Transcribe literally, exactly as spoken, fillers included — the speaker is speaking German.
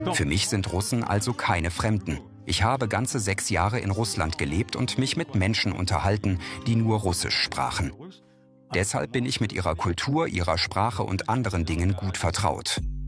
Für mich sind Russen also keine Fremden. Ich habe ganze sechs Jahre in Russland gelebt und mich mit Menschen unterhalten, die nur Russisch sprachen. Deshalb bin ich mit ihrer Kultur, ihrer Sprache und anderen Dingen gut vertraut.